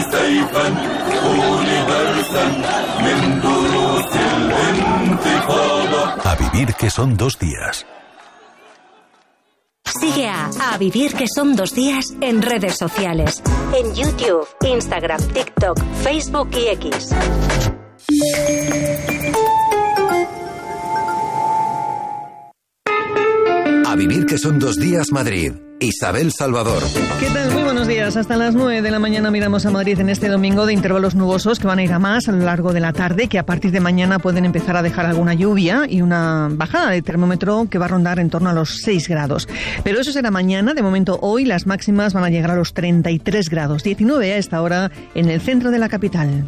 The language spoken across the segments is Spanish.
سيفا قول درسا من دروس الانتفاضة. A vivir que son 2 días. Sigue a Vivir que son 2 días en redes sociales. En YouTube, Instagram, TikTok, Facebook y X. A Vivir que son 2 días Madrid. Isabel Salvador. ¿Qué tal? Muy buenos días. Hasta las 9 de la mañana miramos a Madrid en este domingo de intervalos nubosos que van a ir a más a lo largo de la tarde, que a partir de mañana pueden empezar a dejar alguna lluvia y una bajada de termómetro que va a rondar en torno a los 6 grados. Pero eso será mañana. De momento hoy las máximas van a llegar a los 33 grados. 19 a esta hora en el centro de la capital.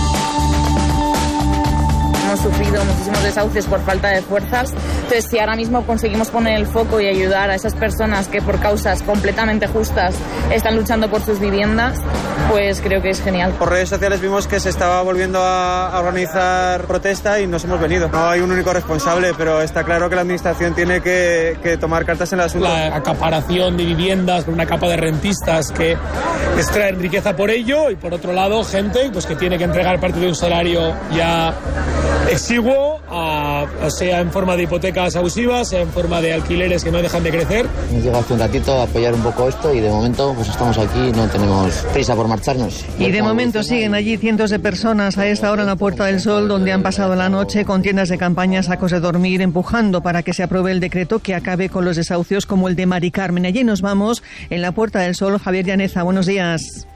Hemos sufrido muchísimos desahucios por falta de fuerzas. Entonces, si ahora mismo conseguimos poner el foco y ayudar a esas personas que por causas completamente justas están luchando por sus viviendas, pues creo que es genial. Por redes sociales vimos que se estaba volviendo a organizar protesta y nos hemos venido. No hay un único responsable, pero está claro que la administración tiene que tomar cartas en el asunto. La acaparación de viviendas por una capa de rentistas que extraen riqueza por ello, y por otro lado gente pues que tiene que entregar parte de un salario ya exiguo, sea en forma de hipotecas abusivas, sea en forma de alquileres que no dejan de crecer. Hemos llegado hace un ratito a apoyar un poco esto y de momento pues estamos aquí, no tenemos prisa por marcharnos. Y de momento siguen allí cientos de personas a esta hora en la Puerta del Sol, donde han pasado la noche con tiendas de campaña, sacos de dormir, empujando para que se apruebe el decreto que acabe con los desahucios como el de Mari Carmen. Allí nos vamos en la Puerta del Sol. Javier Llaneza, buenos días.